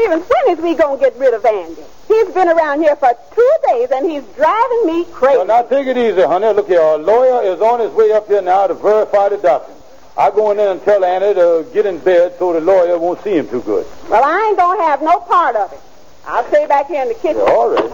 Stevens, when is we going to get rid of Andy? He's been around here for 2 days, and he's driving me crazy. Well, now, take it easy, honey. Look here, our lawyer is on his way up here now to verify the documents. I go in there and tell Andy to get in bed so the lawyer won't see him too good. Well, I ain't going to have no part of it. I'll stay back here in the kitchen. Yeah, all right.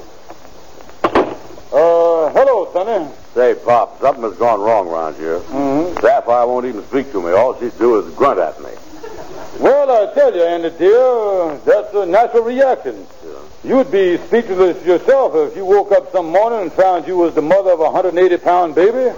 Hello, Sonny. Say, Pop, something has gone wrong around here. Mm-hmm. Sapphire won't even speak to me. All she's do is grunt at me. Well, I tell you, Andy, dear, that's a natural reaction. Yeah. You'd be speechless yourself if you woke up some morning and found you was the mother of a 180-pound baby.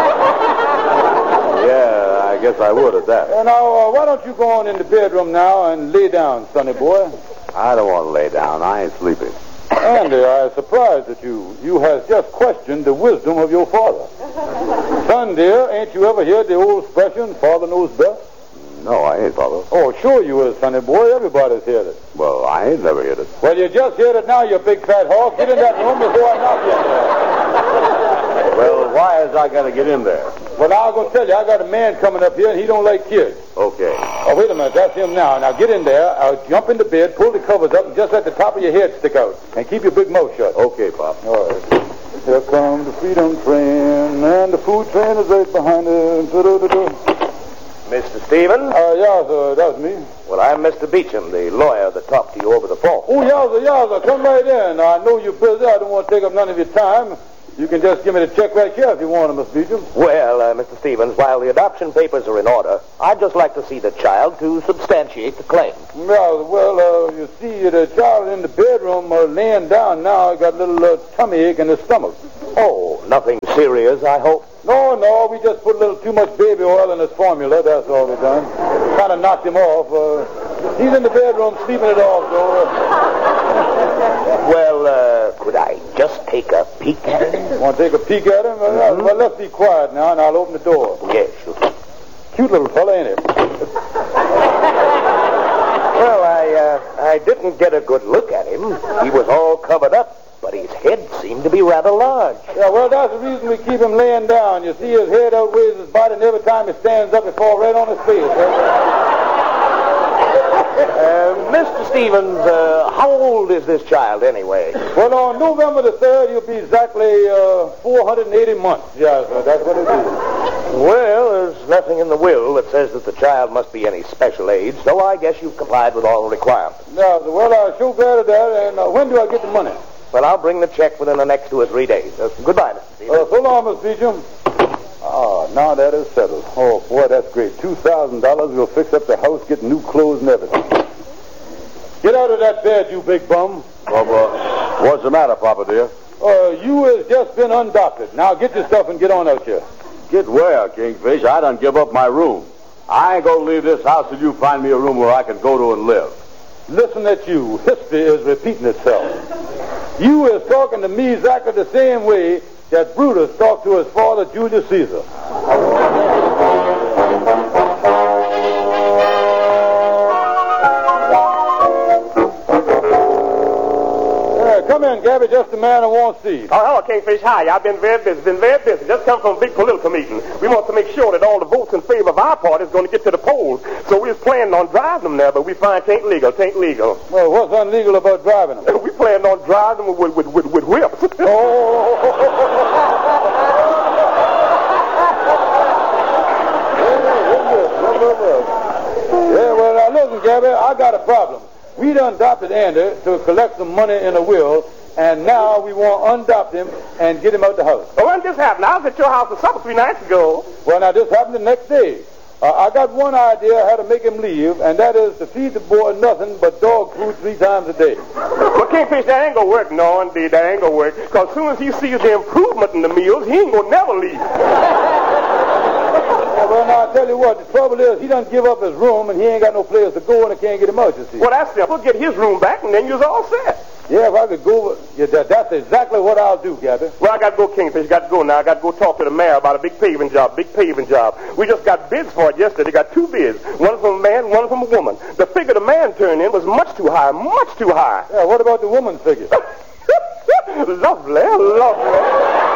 Yeah, I guess I would at that. Now, why don't you go on in the bedroom now and lay down, sonny boy? I don't want to lay down. I ain't sleeping. Andy, I'm surprised at you. You has just questioned the wisdom of your father. Son, dear, ain't you ever heard the old expression, father knows best? No, I ain't, Father. Oh, sure you is, sonny boy. Everybody's heard it. Well, I ain't never heard it. Well, you just heard it now, you big fat hog. Get in that room before I knock you in there. Well, why is I got to get in there? Well, now I'm going to tell you, I got a man coming up here, and he don't like kids. Okay. Oh, wait a minute. That's him now. Now, get in there. Jump into bed, pull the covers up, and just let the top of your head stick out. And keep your big mouth shut. Okay, Pop. All right. Here comes the freedom train, and the food train is right behind it. Mr. Stevens? Yeah, sir, that's me. Well, I'm Mr. Beecham, the lawyer that talked to you over the phone. Oh, yeah, sir. Come right in. I know you're busy. I don't want to take up none of your time. You can just give me the check right here if you want it, Miss Beecham. Well, Mr. Stevens, while the adoption papers are in order, I'd just like to see the child to substantiate the claim. Yeah, well, you see, the child in the bedroom laying down now. Got a little tummy ache in his stomach. Oh, nothing serious, I hope? No, we just put a little too much baby oil in his formula. That's all we done. Kind of knocked him off. He's in the bedroom sleeping it off, though. Well, could I just take a peek at him? Want to take a peek at him? Mm-hmm. Well, let's be quiet now, and I'll open the door. Yes, sure. Cute little fella, ain't it? Well, I didn't get a good look at him. He was all covered up, but his head seemed to be rather large. Yeah, well, that's the reason we keep him laying down. You see, his head outweighs his body, and every time he stands up, it falls right on his face. Mr. Stevens, how old is this child anyway? Well, on November the 3rd, he'll be exactly 480 months. Yeah, sir, that's what it is. Well, there's nothing in the will that says that the child must be any special age, so I guess you've complied with all the requirements. Yeah, well, I'm sure glad of that. And when do I get the money? Well, I'll bring the check within the next 2 or 3 days. Goodbye, Mr. Stevens. So long, Miss Beecham. Now that is settled. Oh, boy, that's great. $2,000 will fix up the house, get new clothes and everything. Get out of that bed, you big bum. What's the matter, Papa, dear? You has just been undoctored. Now get your stuff and get on out here. Get where, Kingfish? I done give up my room. I ain't gonna leave this house till you find me a room where I can go to and live. Listen at you. History is repeating itself. You is talking to me exactly the same way that Brutus talked to his father, Julius Caesar. Come in, Gabby. Just the man I want to see. Oh, hello, Kingfish. Hi. I've been very busy. Just come from a big political meeting. We want to make sure that all the votes in favor of our party is going to get to the polls. So we was planning on driving them there, but we find it ain't legal. Well, what's illegal about driving them? We planned on driving them with whips. Yeah, well, now listen, Gabby, I got a problem. We done adopted Andy to collect some money in a will, and now we want to undopt him and get him out the house. Well, when this happened? I was at your house for supper 3 nights ago. Well, now, this happened the next day. I got one idea how to make him leave, and that is to feed the boy nothing but dog food 3 times a day. Well, Kingfish, that ain't going to work. No, indeed, that ain't going to work. Because as soon as he sees the improvement in the meals, he ain't going to never leave. Well, now, I tell you what, the trouble is he done give up his room, and he ain't got no place to go, and I can't get him out, you see. Well, that's simple. Get his room back, and then you're all set. Yeah, if I could go, that's exactly what I'll do, Gabby. Well, I got to go, Kingfish. Got to go now. I got to go talk to the mayor about a big paving job. We just got bids for it yesterday. Got 2 bids. One from a man, one from a woman. The figure the man turned in was much too high. Yeah, what about the woman's figure? Lovely.